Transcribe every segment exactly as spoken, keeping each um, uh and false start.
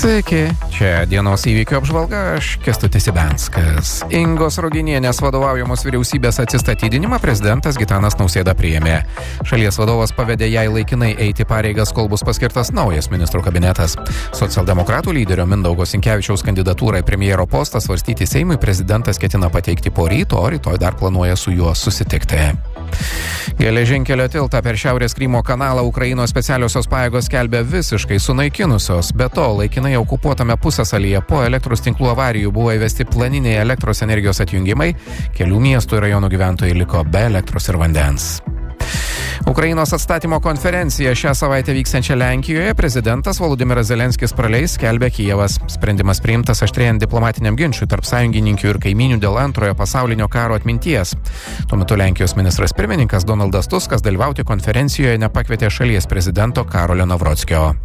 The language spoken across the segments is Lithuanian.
Sveiki, čia dienos įvykių apžvalga, aš Kęstutis Ibenskas. Ingos Ruginienės vadovaujamos vyriausybės atsistatydinimą prezidentas Gitanas Nausėda priėmė. Šalies vadovas pavedė jai laikinai eiti pareigas, kol bus paskirtas naujas ministrų kabinetas. Socialdemokratų lyderio Mindaugo Sinkevičiaus kandidatūrą į premjero postą svarstyti Seimui prezidentas ketina pateikti po ryto, o rytoj dar planuoja su juo susitikti. Geležinkelio tiltą per Šiaurės Krymo kanalą Ukrainos specialiosios pajėgos skelbia visiškai sunaikinusios. Be to, laikinai okupuotame pusiasalyje po elektros tinklų avarijų buvo įvesti planiniai elektros energijos atjungimai, kelių miestų ir rajonų gyventojai liko be elektros ir vandens. Ukrainos atstatymo konferencija šią savaitę vyksiančią Lenkijoje prezidentas Volodymyras Zelenskis praleis, skelbia Kijevas. Sprendimas priimtas aštrėjant diplomatiniam ginčui tarp sąjungininkių ir kaimynių dėl antrojo pasaulinio karo atminties. Tuo metu Lenkijos ministras pirmininkas Donaldas Tuskas dalyvauti konferencijoje nepakvietė šalies prezidento Karolio Navrockio.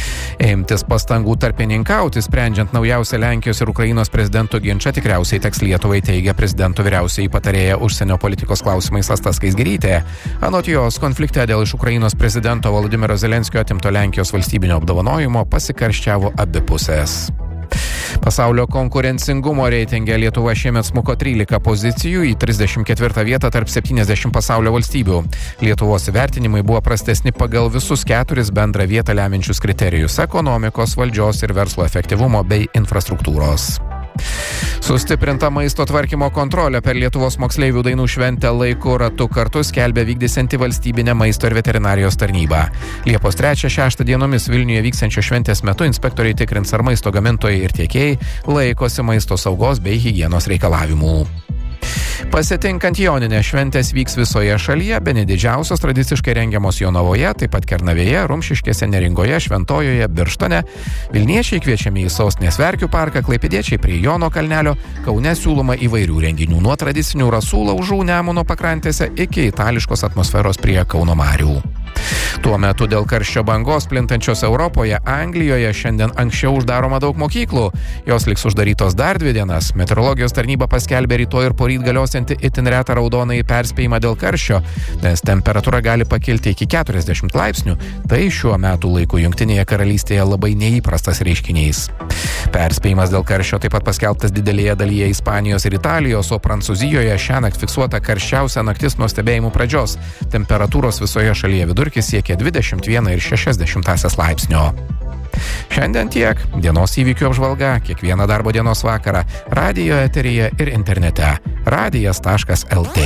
Imtis pastangų tarpininkauti, sprendžiant naujausią Lenkijos ir Ukrainos prezidentų ginčą, tikriausiai teks Lietuvai, teigia prezidento vyriausioji patarėja užsienio politikos klausimais Asta Skaisgirytė. Anot jos, konflikte dėl iš Ukrainos prezidento Volodymyro Zelenskio atimto Lenkijos valstybinio apdovanojimo pasikarščiavo abi pusės. Pasaulio konkurencingumo reitinge Lietuva šiemet smuko trylika pozicijų į trisdešimt ketvirtą vietą tarp septyniasdešimt pasaulio valstybių. Lietuvos įvertinimai buvo prastesni pagal visus keturis bendrą vietą lemiančius kriterijus – ekonomikos, valdžios ir verslo efektyvumo bei infrastruktūros. Sustiprinta maisto tvarkymo kontrolė per Lietuvos moksleivių dainų šventę laiku ratu kartu skelbia vykdysianti valstybinę maisto ir veterinarijos tarnybą. Liepos trečią šeštą dienomis Vilniuje vyksiančio šventės metu inspektoriai tikrins, ar maisto gamintojai ir tiekėjai laikosi maisto saugos bei higienos reikalavimų. Pasitinkant Joninę, šventės vyks visoje šalyje, bene didžiausios tradiciškai rengiamos Jonavoje, taip pat Kernavėje, Rumšiškėse, Neringoje, Šventojoje, Birštone. Vilniečiai kviečiami į sostinės Verkių parką, klaipėdiečiai prie Jono kalnelio. Kaune siūloma įvairių renginių, nuo tradicinių rasų laužų Nemuno pakrantėse iki itališkos atmosferos prie Kauno marių. Tuo metu dėl karščio bangos plintančios Europoje, Anglijoje šiandien anksčiau uždaroma daug mokyklų. Jos liks uždarytos dar dvi dienas. Meteorologijos tarnyba paskelbė rytoj ir poryt galiosiantį itin retą raudonąjį perspėjimą dėl karščio, nes temperatūra gali pakilti iki keturiasdešimt laipsnių. Tai šiuo metų laiku Jungtinėje karalystėje labai neįprastas reiškinys. Perspėjimas dėl karščio taip pat paskelbtas didelėje dalyje Ispanijos ir Italijos, o Prancūzijoje šiąnakt fiksuota karščiausia naktis nuo stebėjimų pradžios. Temperatūros visoje šalyje vidurkis siekia dvidešimt vieną ir šešias dešimtąsias laipsnio. Šiandien tiek. Dienos įvykių apžvalga kiekvieną darbo dienos vakarą radijo eteryje ir internete. radijas taškas lt.